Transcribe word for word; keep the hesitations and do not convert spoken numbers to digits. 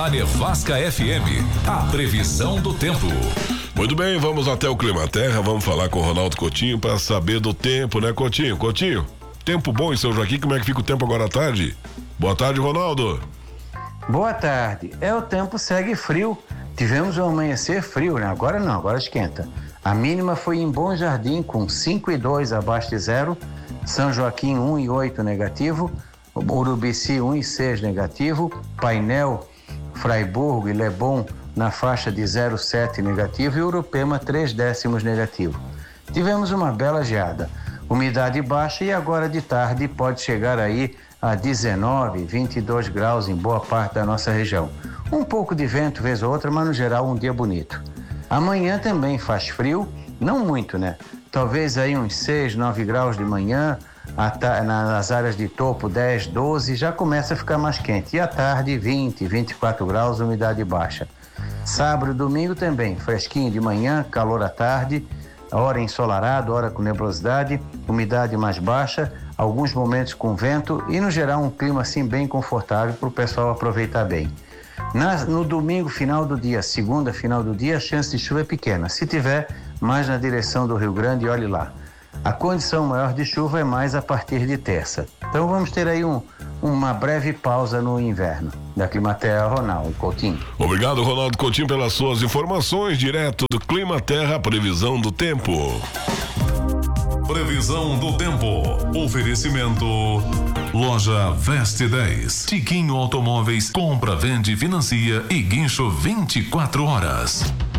na Nevasca F M, a previsão do tempo. Muito bem, vamos até o Climaterra, vamos falar com o Ronaldo Coutinho para saber do tempo, né, Coutinho? Coutinho, tempo bom em São Joaquim, como é que fica o tempo agora à tarde? Boa tarde, Ronaldo. Boa tarde. É, o tempo segue frio. Tivemos um amanhecer frio, né? Agora não, agora esquenta. A mínima foi em Bom Jardim, com cinco e dois abaixo de zero. São Joaquim, um e oito negativo. Urubici, um e seis negativo. Painel, Fraiburgo e Leblon na faixa de zero vírgula sete negativo. E Urupema, três décimos negativo. Tivemos uma bela geada. Umidade baixa e agora de tarde pode chegar aí a dezenove, vinte e dois graus em boa parte da nossa região. Um pouco de vento vez ou outra, mas no geral um dia bonito. Amanhã também faz frio, não muito, né? Talvez aí uns seis, nove graus de manhã, nas áreas de topo dez, doze, já começa a ficar mais quente. E à tarde vinte, vinte e quatro graus, umidade baixa. Sábado e domingo também, fresquinho de manhã, calor à tarde, hora ensolarado, hora com nebulosidade, umidade mais baixa, alguns momentos com vento e no geral um clima assim bem confortável para o pessoal aproveitar bem. Na, no domingo, final do dia, segunda, final do dia, a chance de chuva é pequena. Se tiver, mais na direção do Rio Grande, olhe lá. A condição maior de chuva é mais a partir de terça. Então vamos ter aí um, uma breve pausa no inverno. Da Climaterra, Ronaldo Coutinho. Obrigado, Ronaldo Coutinho, pelas suas informações, direto do Climaterra, previsão do tempo. Previsão do tempo. Oferecimento Loja Veste dez. Tiquinho Automóveis. Compra, vende, financia e guincho vinte e quatro horas.